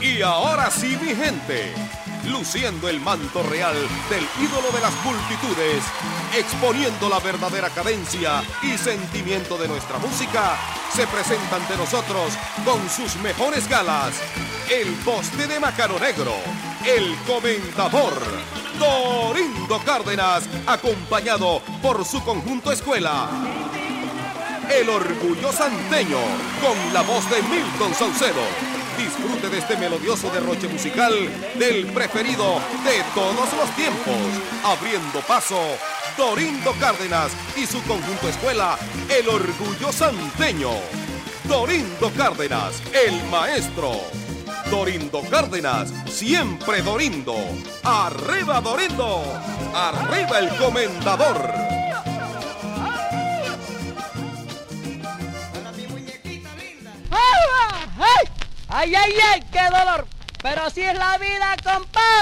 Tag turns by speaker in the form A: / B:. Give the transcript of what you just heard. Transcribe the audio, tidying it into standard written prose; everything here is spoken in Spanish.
A: Y ahora sí, mi gente, luciendo el manto real del ídolo de las multitudes, exponiendo la verdadera cadencia y sentimiento de nuestra música, se presenta ante nosotros con sus mejores galas, el poste de Macano Negro, el comendador Dorindo Cárdenas, acompañado por su conjunto escuela, el orgullo santeño, con la voz de Milton Saucedo. Disfrute de este melodioso derroche musical del preferido de todos los tiempos. Abriendo paso, Dorindo Cárdenas y su conjunto escuela, el orgullo santeño. Dorindo Cárdenas, el maestro. Dorindo Cárdenas, siempre Dorindo. ¡Arriba Dorindo! ¡Arriba el comendador!
B: ¡Ay, ay, ay! ¡Qué dolor! Pero así es la vida, compadre.